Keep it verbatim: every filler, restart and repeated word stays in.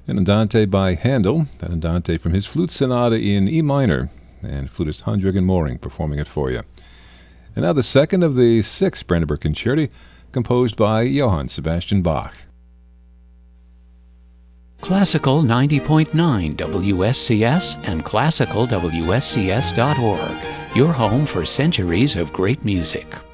An Andante by Handel, an Andante from his Flute Sonata in E minor, and flutist Hans-Jürgen Mohring performing it for you. And now the second of the six Brandenburg Concerti, composed by Johann Sebastian Bach. Classical ninety point nine W S C S and classical W S C S dot org, your home for centuries of great music.